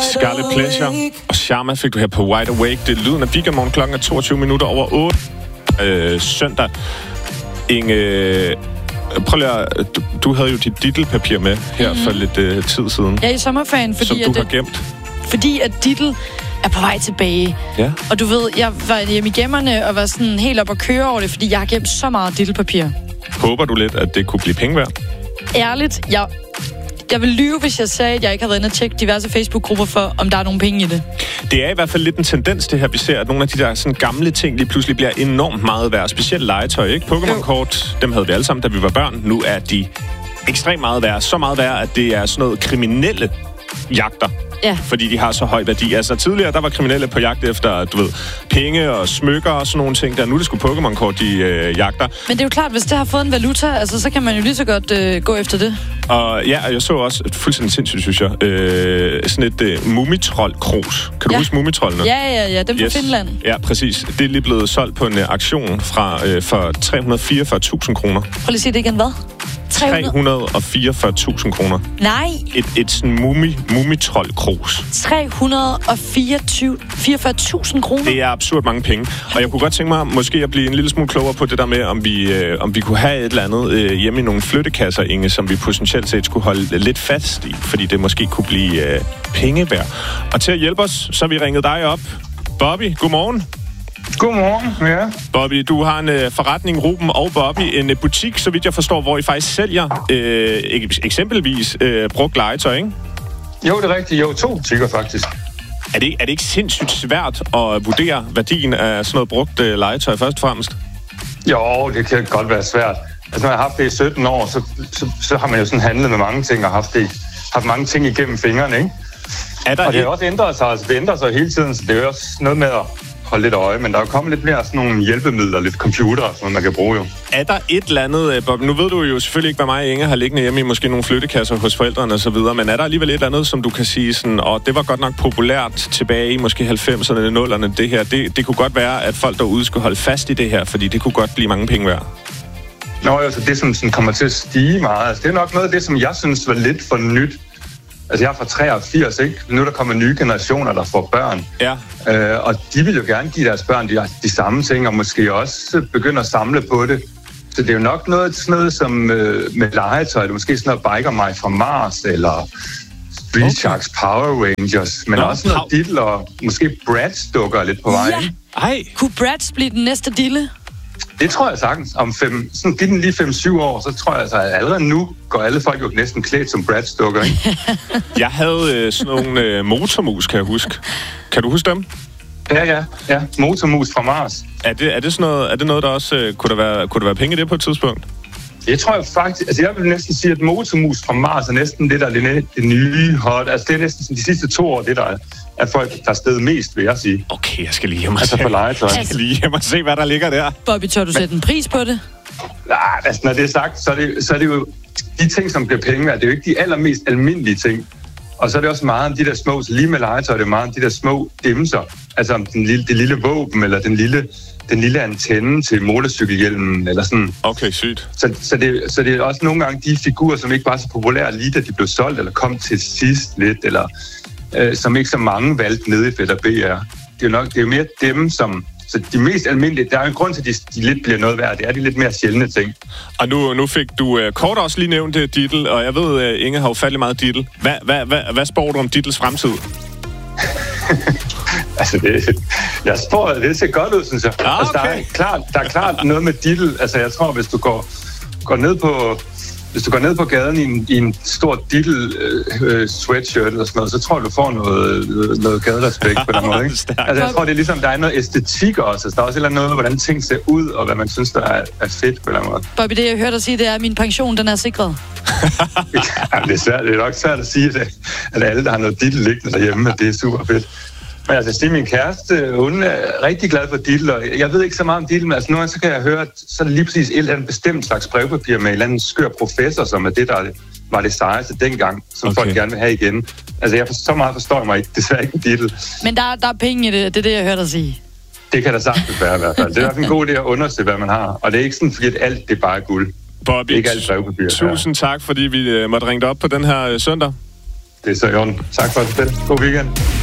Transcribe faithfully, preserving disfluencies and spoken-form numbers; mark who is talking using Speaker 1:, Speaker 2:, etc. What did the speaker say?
Speaker 1: Scarlet Pleasure og Sharma fik du her på Wide Awake. Det er lyden af weekendmorgen. Klokken er toogtyve minutter over otte. Øh, søndag. Inge, øh, prøv lige at, du, du havde jo dit Diddle-papir med her mm-hmm. for lidt øh, tid siden.
Speaker 2: Jeg er i sommerferien, fordi...
Speaker 1: Som du
Speaker 2: at
Speaker 1: har
Speaker 2: det,
Speaker 1: gemt.
Speaker 2: Fordi at Diddle er på vej tilbage.
Speaker 1: Ja.
Speaker 2: Og du ved, jeg var hjemme i gemmerne og var sådan helt op at køre over det, fordi jeg har gemt så meget Diddle-papir.
Speaker 1: Håber du lidt, at det kunne blive penge værd?
Speaker 2: Ærligt, jeg... Jeg vil lyve, hvis jeg sagde, at jeg ikke havde været inde og tjekke diverse Facebook-grupper for, om der er nogle penge i det. Det
Speaker 1: er i hvert fald lidt en tendens, det her, vi ser, at nogle af de der sådan gamle ting lige pludselig bliver enormt meget værd. Specielt legetøj, ikke? Pokémon-kort, dem havde vi alle sammen, da vi var børn. Nu er de ekstremt meget værd. Så meget værd, at det er sådan noget kriminelle jagter. Ja. Fordi de har så høj værdi. Altså tidligere, der var kriminelle på jagt efter, du ved, penge og smykker og sådan nogle ting. Der nu er det sgu Pokémon-kort, de øh, jagter. Men det er jo klart, hvis det har fået en valuta, altså så kan man jo lige så godt øh, gå efter det. Og ja, og jeg så også et fuldstændig sindssygt, synes jeg, øh, sådan et øh, mumitrold-krus. Kan du ja. huske mumitrollene? Ja, ja, ja, dem fra yes. Finland. Ja, præcis. Det er lige blevet solgt på en øh, auktion fra, øh, for tre hundrede og fireogfyrre tusind kroner. Prøv lige at sige det igen, hvad? tre hundrede og fireogfyrre tusind kroner. Nej. Et, et sådan mumi, mumitrold-krus. tre hundrede og fireogfyrre tusind kroner? Det er absurd mange penge. Og jeg kunne godt tænke mig måske at blive en lille smule klogere på det der med, om vi, øh, om vi kunne have et eller andet øh, hjemme i nogle flyttekasser, Inge, som vi potentielt set skulle holde lidt fast i, fordi det måske kunne blive øh, penge værd. Og til at hjælpe os, så har vi ringet dig op. Bobby, godmorgen.
Speaker 3: Godmorgen, ja.
Speaker 1: Bobby, du har en øh, forretning, Ruben og Bobby, en øh, butik, så vidt jeg forstår, hvor I faktisk sælger øh, ek- eksempelvis øh, brugt legetøj, ikke?
Speaker 3: Jo, det er rigtigt. Jo, to butikker faktisk.
Speaker 1: Er det, er det ikke sindssygt svært at vurdere værdien af sådan noget brugt øh, legetøj først og fremmest?
Speaker 3: Jo, det kan godt være svært. Altså, når jeg har haft det i sytten år, så, så, så har man jo sådan handlet med mange ting og haft, det, haft mange ting igennem fingrene, ikke? Er der og det har også ændret sig, altså det ændrer sig hele tiden, så det er jo også noget med at holde lidt øje, men der er jo kommet lidt mere sådan nogle hjælpemidler, lidt computer, som man kan bruge jo.
Speaker 1: Er der et eller andet, Bob, nu ved du jo selvfølgelig ikke, hvad mig og Inge har liggende hjemme i måske nogle flyttekasser hos forældrene og så videre, men er der alligevel et eller andet, som du kan sige sådan, og det var godt nok populært tilbage i måske halvfemserne, nullerne, det her, det, det kunne godt være, at folk derude skulle holde fast i det her, fordi det kunne godt blive mange penge værd.
Speaker 3: Nå, altså det, som sådan kommer til at stige meget, altså det er nok noget af det, som jeg synes var lidt for nyt. Altså, jeg er fra treogfirs, ikke? Nu er der kommet nye generationer, der får børn. Ja. Øh, og de vil jo gerne give deres børn de, de samme ting, og måske også begynde at samle på det. Så det er jo nok noget, sådan noget som øh, med legetøj, det er måske sådan noget Biker Mike fra Mars, eller Street okay. Sharks Power Rangers, men Nå, også noget pow- Diddle, og måske Bratz dukker lidt på vej. Ja.
Speaker 2: Ej. Kunne Bratz blive den næste dille?
Speaker 3: Det tror jeg sagtens. Om fem, sådan, giv den lige fem syv år, så tror jeg altså, at allerede nu går alle folk jo næsten klædt som Bratz-dukker, ikke?
Speaker 1: Jeg havde øh, sådan nogle øh, motormus, kan jeg huske. Kan du huske dem?
Speaker 3: Ja, ja. ja. Motormus fra Mars.
Speaker 1: Er det, er det, sådan noget, er det noget, der også... Øh, kunne, der være, kunne der være penge i det på et tidspunkt?
Speaker 3: Jeg tror jeg faktisk... Altså, jeg vil næsten sige, at motormus fra Mars er næsten det, der er det, det nye hot. Altså, det er næsten sådan, de sidste to år, det der er, at folk der er stedet mest, vil jeg sige.
Speaker 1: Okay, jeg skal lige hjem og
Speaker 3: altså,
Speaker 1: se.
Speaker 3: Altså,
Speaker 1: jeg skal lige hjem og se, hvad der ligger der.
Speaker 2: Bobby, tør du sætte en pris på det?
Speaker 3: Nej, altså, når det er sagt, så er det, så er det jo... De ting, som bliver penge, det er jo ikke de allermest almindelige ting. Og så er det også meget om de der små... Så lige med legetøj, det er meget om de der små dimser. Altså om den lille, det lille våben, eller den lille... den lille antenne til motorcykelhjelmen, eller sådan.
Speaker 1: Okay, sygt.
Speaker 3: Så, så, det, så det er også nogle gange de figurer, som ikke var så populære lige da de blev solgt, eller kom til sidst lidt, eller øh, som ikke så mange valgte nede i Fætter B R. Det er jo nok, det er jo mere dem, som... Så de mest almindelige, der er en grund til, at de, de lidt bliver noget værd. Det er de lidt mere sjældne ting.
Speaker 1: Og nu, nu fik du uh, kort også lige nævnt uh, Diddle, og jeg ved, uh, Inge har jo fandelig meget Diddle. Hvad, hvad, hvad, hvad spår du om Diddles fremtid?
Speaker 3: altså, det, jeg spår, at det ser godt ud, synes jeg.
Speaker 1: Ah, okay.
Speaker 3: Altså, der er klart, der er klart noget med Diddle. Altså, jeg tror, hvis du går, går ned på... Hvis du går ned på gaden i en, i en stor Diddle øh, sweatshirt eller sådan noget, så tror jeg, du får noget, noget gaderespekt på den måde, ikke? Altså, jeg tror, det er ligesom, der er noget æstetik også. Altså, der er også et eller andet noget, hvordan ting ser ud, og hvad man synes, der er, er fedt på den måde.
Speaker 2: Bobby, det jeg hørte dig sige, det er, at min pension, den er sikret.
Speaker 3: Jamen, det er svært. Det er nok svært at sige, at, at alle, der har noget Diddle liggende derhjemme, at det er super fedt. Men altså, Stine, min kæreste, hun er rigtig glad for Diddle, og jeg ved ikke så meget om Diddle, men altså, nogle gange så kan jeg høre, at så er det lige præcis et eller andet bestemt slags brevpapir med en eller anden skør professor, som er det, der var det sejeste dengang, som okay. folk gerne vil have igen. Altså, jeg for, så meget forstår jeg mig ikke, desværre ikke med Diddle.
Speaker 2: Men der, der er penge i det, det er det, jeg hørte dig sige.
Speaker 3: Det kan der sagtens være i hvert fald. Det er i hvert fald en god idé at undersøge, hvad man har, og det er ikke sådan, fordi at alt det er bare guld.
Speaker 1: Bobby,
Speaker 3: det er ikke alt brevpapir.
Speaker 1: Tusind tak, fordi vi uh, måtte ringe dig op på den her uh, søndag.
Speaker 3: Det er så i orden. Tak for det. God weekend.